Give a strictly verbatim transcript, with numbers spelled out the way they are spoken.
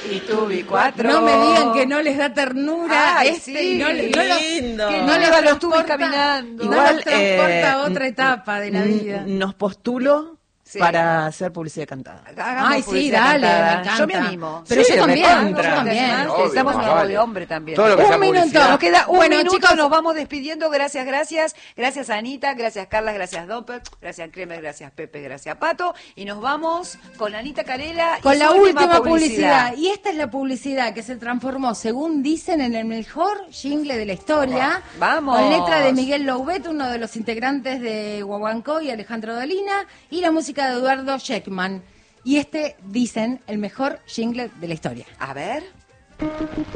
Y tuve cuatro. No me digan que no les da ternura. Ay, este sí, y no, le- no los- lindo. que No no le los va los tubis transporta- caminando. no Igual, los transporta eh, a otra n- etapa de la n- vida. Nos postulo Sí. para hacer publicidad cantada. Hagamos Ay, sí, publicidad dale, cantada. me encanta. Yo me animo. Pero Sí, yo también, recontra. yo también. Además, Obvio, estamos en más la voz vale. de hombre también. Todo lo que Un sea minuto. publicidad. Nos queda un Bueno, minuto, chicos, nos vamos despidiendo. Gracias, gracias. Gracias Anita, gracias Carla, gracias Doppel, gracias Kremer, gracias Pepe, gracias Pato. Y nos vamos con Anita Carela y Con su la última publicidad. publicidad. Y esta es la publicidad que se transformó, según dicen, en el mejor jingle de la historia. Vamos. Con letra de Miguel Loubet, uno de los integrantes de Guaguancó, y Alejandro Dolina, y la música de Eduardo Sheckman. Y este, dicen, el mejor jingle de la historia. A ver.